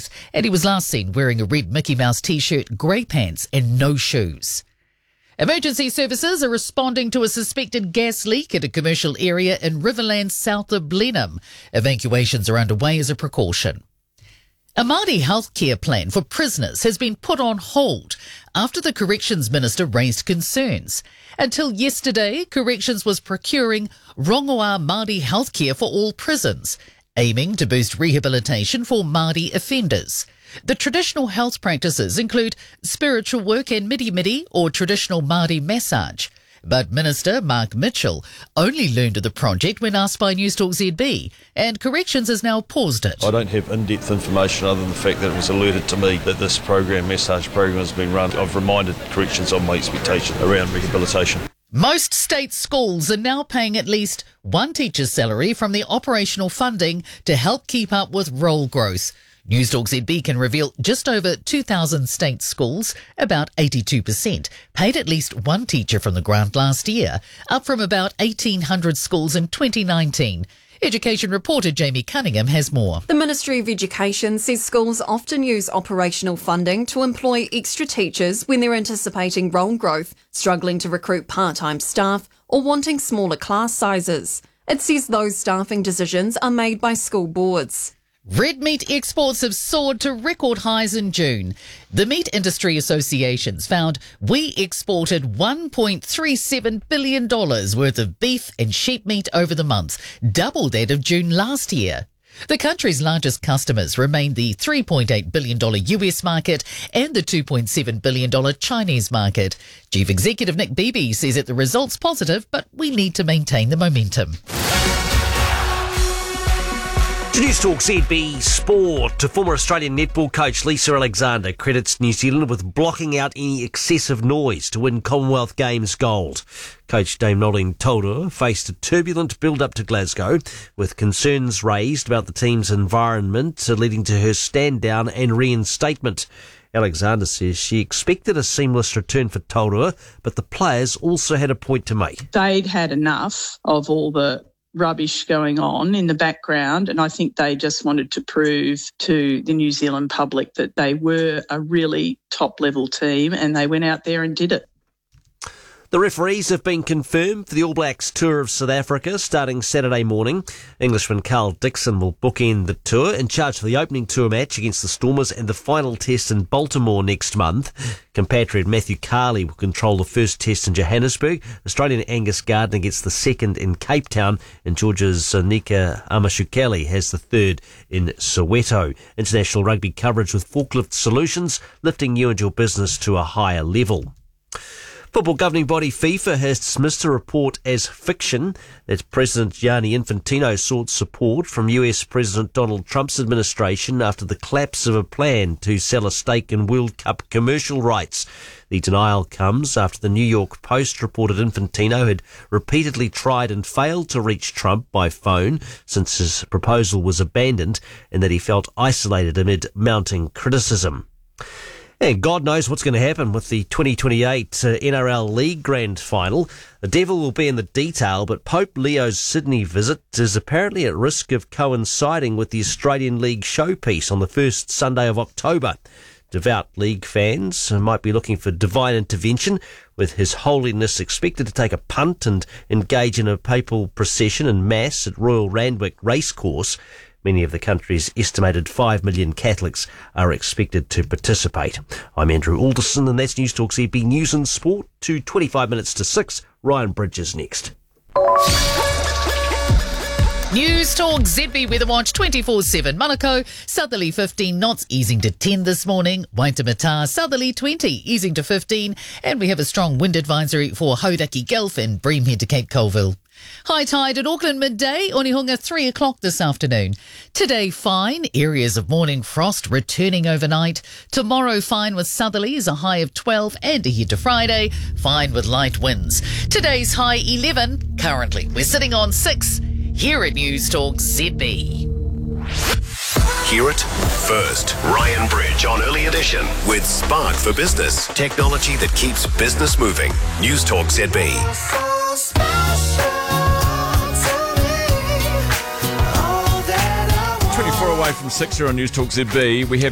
30s, and he was last seen wearing a red Mickey Mouse t-shirt, grey pants and no shoes. Emergency services are responding to a suspected gas leak at a commercial area in Riverland south of Blenheim. Evacuations are underway as a precaution. A Māori healthcare plan for prisoners has been put on hold after the Corrections Minister raised concerns. Until yesterday, Corrections was procuring rongoā Māori healthcare for all prisons, aiming to boost rehabilitation for Māori offenders. The traditional health practices include spiritual work and midi-midi or traditional Māori massage. But Minister Mark Mitchell only learned of the project when asked by Newstalk ZB, and Corrections has now paused it. I don't have in-depth information other than the fact that it was alerted to me that this massage program has been run. I've reminded Corrections of my expectation around rehabilitation. Most state schools are now paying at least one teacher's salary from the operational funding to help keep up with roll growth. Newstalk ZB can reveal just over 2,000 state schools, about 82%, paid at least one teacher from the grant last year, up from about 1,800 schools in 2019. Education reporter Jamie Cunningham has more. The Ministry of Education says schools often use operational funding to employ extra teachers when they're anticipating roll growth, struggling to recruit part-time staff, or wanting smaller class sizes. It says those staffing decisions are made by school boards. Red meat exports have soared to record highs in June. The Meat Industry Associations found we exported $1.37 billion worth of beef and sheep meat over the month, double that of June last year. The country's largest customers remain the $3.8 billion US market and the $2.7 billion Chinese market. Chief Executive Nick Beebe says that the result's positive, but we need to maintain the momentum. Newstalk ZB Sport. Former Australian netball coach Lisa Alexander credits New Zealand with blocking out any excessive noise to win Commonwealth Games gold. Coach Dame Noeline Taurua faced a turbulent build-up to Glasgow, with concerns raised about the team's environment, leading to her stand-down and reinstatement. Alexander says she expected a seamless return for Taurua, but the players also had a point to make. They'd had enough of all the rubbish going on in the background, and I think they just wanted to prove to the New Zealand public that they were a really top-level team, and they went out there and did it. The referees have been confirmed for the All Blacks tour of South Africa starting Saturday morning. Englishman Carl Dixon will bookend the tour, in charge for the opening tour match against the Stormers and the final test in Baltimore next month. Compatriot Matthew Carley will control the first test in Johannesburg. Australian Angus Gardner gets the second in Cape Town, and Georgia's Nika Amashukeli has the third in Soweto. International rugby coverage with Forklift Solutions, lifting you and your business to a higher level. Football governing body FIFA has dismissed a report as fiction that President Gianni Infantino sought support from US President Donald Trump's administration after the collapse of a plan to sell a stake in World Cup commercial rights. The denial comes after the New York Post reported Infantino had repeatedly tried and failed to reach Trump by phone since his proposal was abandoned, and that he felt isolated amid mounting criticism. And God knows what's going to happen with the 2028 NRL League Grand Final. The devil will be in the detail, but Pope Leo's Sydney visit is apparently at risk of coinciding with the Australian League showpiece on the first Sunday of October. Devout League fans might be looking for divine intervention, with His Holiness expected to take a punt and engage in a papal procession and mass at Royal Randwick Racecourse. Many of the country's estimated 5 million Catholics are expected to participate. I'm Andrew Alderson, and that's Newstalk ZB News and Sport. 25 minutes to 6. Ryan Bridges next. Newstalk ZB Weather Watch 24/7. Manukau, southerly 15 knots, easing to 10 this morning. Waitemata, southerly 20, easing to 15. And we have a strong wind advisory for Hauraki Gulf and Breamhead to Cape Colville. High tide at Auckland midday, Onehunga 3 o'clock this afternoon. Today fine, areas of morning frost returning overnight. Tomorrow fine with southerlies, a high of 12, and ahead to Friday, fine with light winds. Today's high 11, currently we're sitting on 6 here at Newstalk ZB. Hear it first. Ryan Bridge on Early Edition with Spark for Business. Technology that keeps business moving. Newstalk ZB. 24 away from 6 here on Newstalk ZB. We have